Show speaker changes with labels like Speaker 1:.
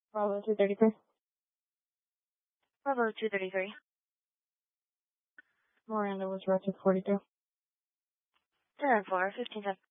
Speaker 1: Bravo 233.
Speaker 2: Bravo 233.
Speaker 1: Miranda was arrested 42.
Speaker 2: 10-4, 15-10.